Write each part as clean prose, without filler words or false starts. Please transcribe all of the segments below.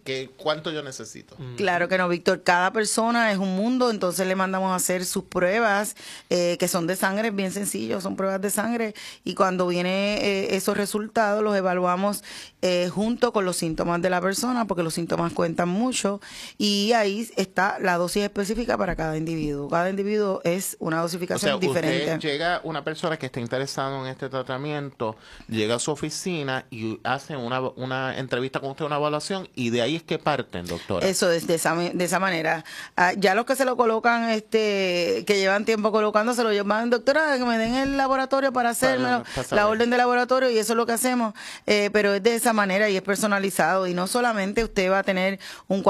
¿Cuánto yo necesito? Claro que no, Víctor. Cada persona es un mundo, entonces le mandamos a hacer sus pruebas, que son de sangre, bien sencillo, son pruebas de sangre, y cuando viene esos resultados los evaluamos junto con los síntomas de la persona, porque los síntomas cuentan mucho, y ahí está la dosis específica para cada individuo. Cada individuo es una dosificación diferente. Usted llega, una persona que esté interesada en este tratamiento, llega a su oficina y hace una entrevista con usted, una evaluación, y de ahí es que parten, doctora. Eso es de esa manera. Ya los que se lo colocan, que llevan tiempo colocándose, lo llevan, doctora, que me den el laboratorio para hacerme la orden de laboratorio, y eso es lo que hacemos, pero es de esa manera y es personalizado, y no solamente usted va a tener un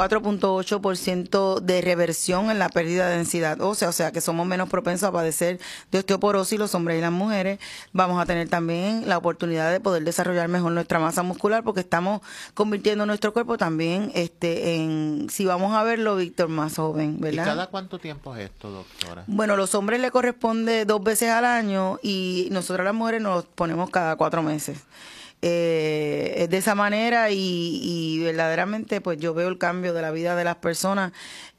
4.8% de reversión en la pérdida de densidad ósea, o sea que somos menos propensos a padecer de osteoporosis los hombres y las mujeres. Vamos a tener también la oportunidad de poder desarrollar mejor nuestra masa muscular, porque estamos convirtiendo nuestro cuerpo también en, si vamos a verlo, Víctor, más joven, ¿verdad? ¿Y cada cuánto tiempo es esto, doctora? Bueno, los hombres le corresponde 2 veces al año, y nosotras las mujeres nos ponemos cada 4 meses. Es de esa manera, y verdaderamente pues yo veo el cambio de la vida de las personas,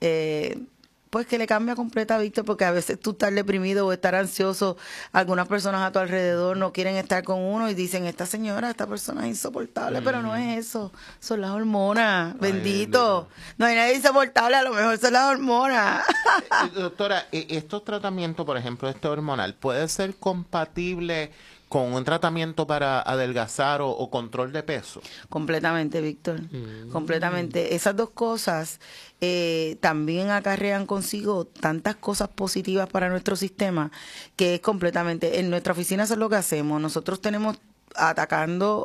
pues que le cambia completa, Víctor, porque a veces tú estar deprimido o estar ansioso, algunas personas a tu alrededor no quieren estar con uno y dicen, esta persona es insoportable, pero no es eso, son las hormonas, bendito. No hay nadie insoportable, a lo mejor son las hormonas. Doctora, estos tratamientos, por ejemplo, este hormonal, ¿puede ser compatible con un tratamiento para adelgazar o control de peso? Completamente, Víctor, completamente. Esas dos cosas también acarrean consigo tantas cosas positivas para nuestro sistema, que es completamente, en nuestra oficina eso es lo que hacemos. Nosotros tenemos atacando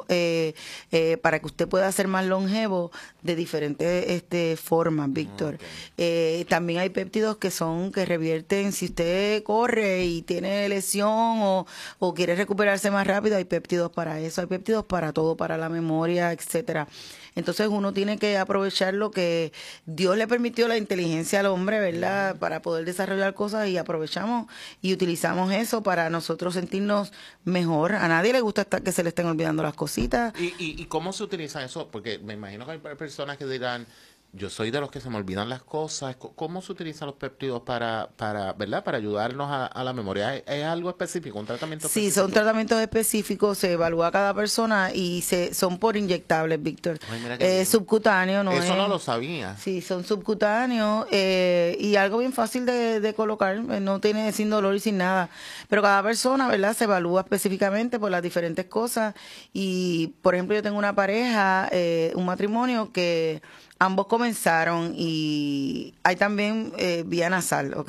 para que usted pueda ser más longevo de diferentes formas, Víctor. También hay péptidos que revierten, si usted corre y tiene lesión o quiere recuperarse más rápido, hay péptidos para eso, hay péptidos para todo, para la memoria, etcétera. Entonces uno tiene que aprovechar lo que Dios le permitió, la inteligencia al hombre, ¿verdad? Para poder desarrollar cosas, y aprovechamos y utilizamos eso para nosotros sentirnos mejor. A nadie le gusta que se le estén olvidando las cositas. ¿Y cómo se utiliza eso? Porque me imagino que hay personas que dirán, yo soy de los que se me olvidan las cosas. ¿Cómo se utilizan los péptidos para ¿verdad? Para ayudarnos a la memoria? ¿Es algo específico, un tratamiento específico? Sí, son tratamientos específicos, se evalúa a cada persona y son por inyectables, Víctor. Subcutáneo, ¿no? Eso no lo sabía. Sí, son subcutáneos, y algo bien fácil de colocar, no tiene sin dolor y sin nada. Pero cada persona, ¿verdad? Se evalúa específicamente por las diferentes cosas. Y, por ejemplo, yo tengo una pareja, un matrimonio que ambos comenzaron, y hay también vía nasal, ¿ok?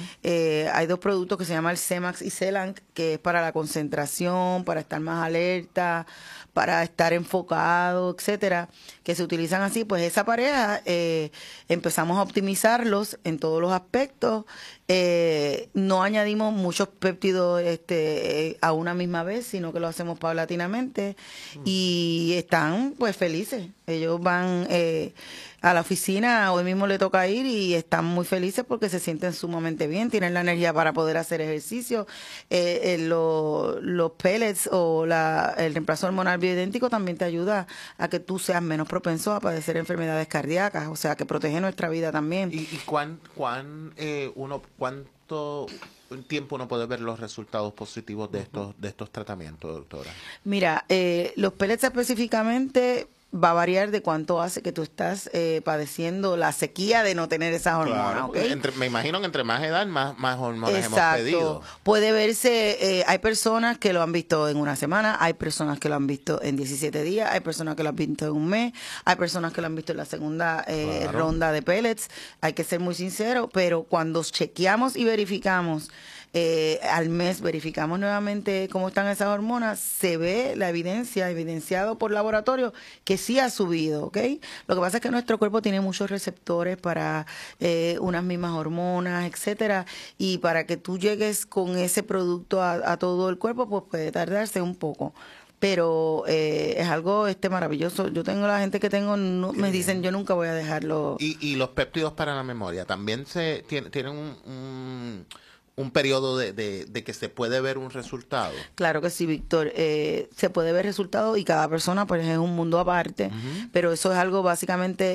Hay 2 productos que se llaman el Cemax y Celanc, que es para la concentración, para estar más alerta, para estar enfocado, etcétera, que se utilizan así. Pues esa pareja empezamos a optimizarlos en todos los aspectos. No añadimos muchos péptidos a una misma vez, sino que lo hacemos paulatinamente, y están pues felices. Ellos van a la oficina, hoy mismo le toca ir, y están muy felices porque se sienten sumamente bien, tienen la energía para poder hacer ejercicio. Los pellets o el reemplazo hormonal bioidéntico también te ayuda a que tú seas menos propenso a padecer enfermedades cardíacas, o sea que protege nuestra vida también. ¿Y cuánto tiempo uno puede ver los resultados positivos de estos tratamientos, doctora? Mira, los pellets específicamente va a variar de cuánto hace que tú estás padeciendo la sequía de no tener esas hormonas, claro, ¿okay? Me imagino que entre más edad, más hormonas Exacto. hemos pedido. Puede verse, hay personas que lo han visto en una semana, hay personas que lo han visto en 17 días, hay personas que lo han visto en un mes, hay personas que lo han visto en la segunda ronda de pellets. Hay que ser muy sincero, pero cuando chequeamos y verificamos, al mes verificamos nuevamente cómo están esas hormonas, se ve la evidencia, evidenciado por laboratorio, que sí ha subido, ¿ok? Lo que pasa es que nuestro cuerpo tiene muchos receptores para unas mismas hormonas, etcétera, y para que tú llegues con ese producto a todo el cuerpo, pues puede tardarse un poco. Pero es algo maravilloso. Yo tengo la gente que tengo, me dicen, yo nunca voy a dejarlo. Y los péptidos para la memoria, ¿también tienen un periodo de que se puede ver un resultado? Claro que sí, Víctor. Se puede ver resultados, y cada persona pues es un mundo aparte, pero eso es algo básicamente